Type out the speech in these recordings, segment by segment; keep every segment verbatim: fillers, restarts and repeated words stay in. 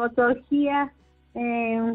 otología, eh,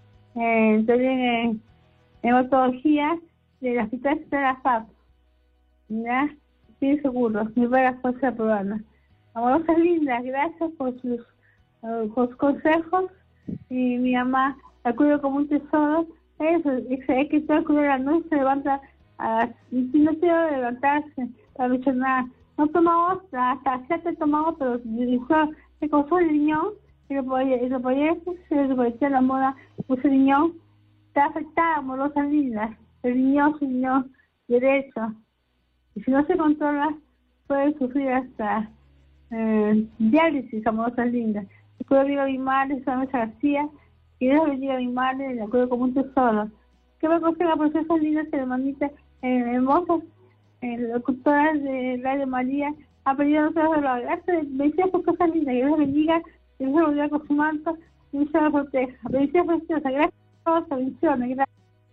eh, también en, en otología de la Hospital de la F A P, ¿ya? Estoy seguro, mi buena esposa peruana. Amorosas lindas, gracias por sus, uh, por sus consejos, y mi mamá la cuido como un tesoro. Eso, es, hay que estar cuidando, la noche se levanta, a, si no quiero levantarse para mencionar, no tomamos, hasta siete tomamos, pero dijo que con su riñón, y lo podía se le parecía la moda, pues el riñón está afectada, amorosas lindas, el riñón, su riñón derecho, y si no se controla, puede sufrir hasta eh, diálisis, amorosas lindas. Recuerdo que a mi madre, Susana García, y Dios bendiga a mi madre, la acuerdo como un tesoro. Que me aconseja por esas lindas hermanitas eh, hermosas, eh, locutoras de Radio María, ha pedido a nosotros la gracia, bendiciones por cosas lindas, que Dios bendiga, que Dios bendiga con su manto, y Dios la proteja. Bendiciones preciosas, gracias a todos, bendiciones, gracias.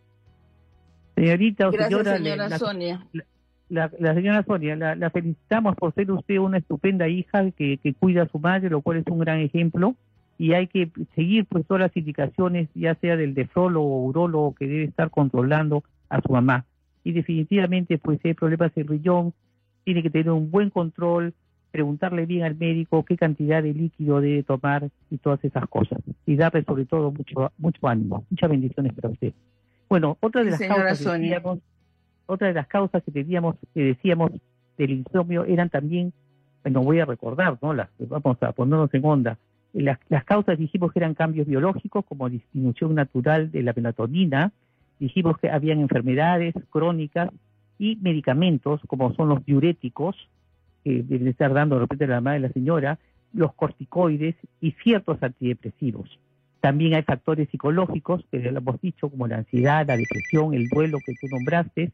Señorita o Gracias, señora, señora la, Sonia. La, la, la señora Sonia, la, la felicitamos por ser usted una estupenda hija que, que cuida a su madre, lo cual es un gran ejemplo. Y hay que seguir pues todas las indicaciones, ya sea del nefrólogo o urólogo que debe estar controlando a su mamá. Y definitivamente pues si hay problemas de riñón, tiene que tener un buen control, preguntarle bien al médico qué cantidad de líquido debe tomar y todas esas cosas. Y darle sobre todo mucho mucho ánimo, muchas bendiciones para usted. Bueno, otra de Sí, las señora causas Sonia. decíamos, otra de las causas que teníamos, que decíamos del insomnio eran también, bueno, voy a recordar, ¿no? Las, vamos a ponernos en onda. Las, las causas dijimos que eran cambios biológicos como disminución natural de la melatonina, dijimos que habían enfermedades crónicas y medicamentos como son los diuréticos, que deben estar dando de repente la madre de la señora, los corticoides y ciertos antidepresivos. También hay factores psicológicos, que ya lo hemos dicho, como la ansiedad, la depresión, el duelo que tú nombraste.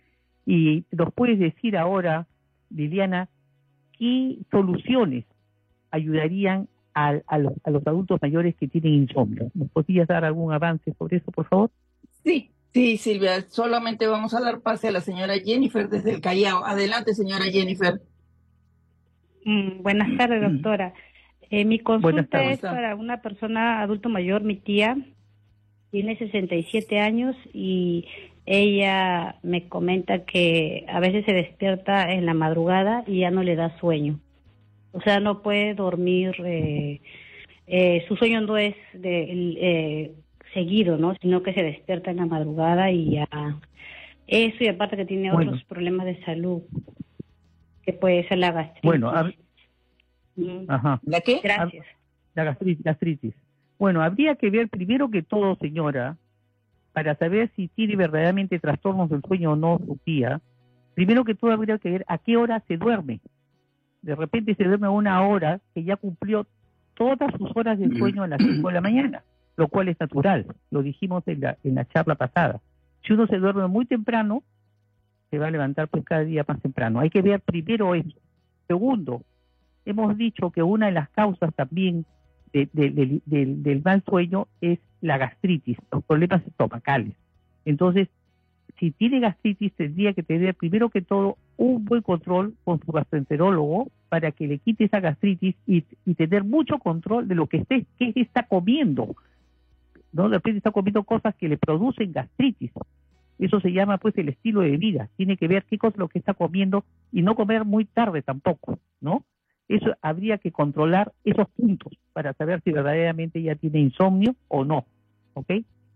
Y nos puedes decir ahora, Liliana, qué soluciones ayudarían A, a, los, a los adultos mayores que tienen insomnio. ¿Nos podrías dar algún avance sobre eso, por favor? Sí, sí, Silvia. Solamente vamos a dar pase a la señora Jennifer desde el Callao. Adelante, señora Jennifer. Mm, buenas tardes, doctora. Eh, mi consulta es tardes. para una persona adulto mayor, mi tía, tiene sesenta y siete años y ella me comenta que a veces se despierta en la madrugada y ya no le da sueño. O sea, no puede dormir, eh, eh, su sueño no es de, eh, seguido, ¿no? Sino que se despierta en la madrugada y ya. Eso, y aparte que tiene bueno. otros problemas de salud, que puede ser la gastritis. Bueno, hab... mm. Ajá. ¿La qué? Gracias. La gastritis, gastritis. Bueno, habría que ver primero que todo, señora, para saber si tiene verdaderamente trastornos del sueño o no su tía, primero que todo habría que ver a qué hora se duerme. De repente se duerme a una hora que ya cumplió todas sus horas de sueño a las cinco de la mañana, lo cual es natural, lo dijimos en la, en la charla pasada. Si uno se duerme muy temprano, se va a levantar pues cada día más temprano. Hay que ver primero eso. Segundo, hemos dicho que una de las causas también de, de, de, de, del mal sueño es la gastritis, los problemas estomacales. Entonces, si tiene gastritis, tendría que tener primero que todo un buen control con su gastroenterólogo para que le quite esa gastritis y, y tener mucho control de lo que esté, que está comiendo. ¿No? De repente está comiendo cosas que le producen gastritis. Eso se llama pues el estilo de vida. Tiene que ver qué cosa es lo que está comiendo y no comer muy tarde tampoco, ¿no? Eso habría que controlar esos puntos para saber si verdaderamente ella tiene insomnio o no, ¿ok?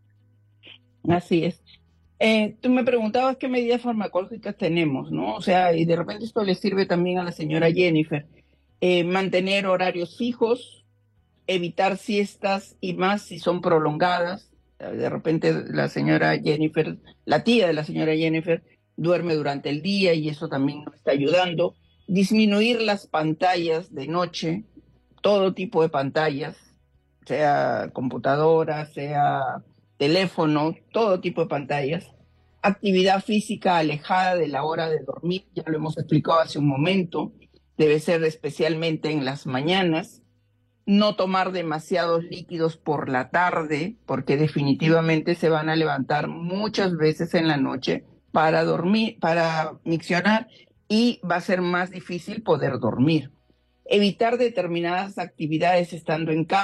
Así es. Eh, tú me preguntabas qué medidas farmacológicas tenemos, ¿no? O sea, y de repente esto le sirve también a la señora Jennifer. Eh, mantener horarios fijos, evitar siestas y más si son prolongadas. De repente la señora Jennifer, la tía de la señora Jennifer, duerme durante el día y eso también nos está ayudando. Disminuir las pantallas de noche, todo tipo de pantallas, sea computadora, sea teléfono, todo tipo de pantallas. Actividad física alejada de la hora de dormir, ya lo hemos explicado hace un momento, debe ser especialmente en las mañanas. No tomar demasiados líquidos por la tarde, porque definitivamente se van a levantar muchas veces en la noche para dormir, para miccionar, y va a ser más difícil poder dormir. Evitar determinadas actividades estando en cama.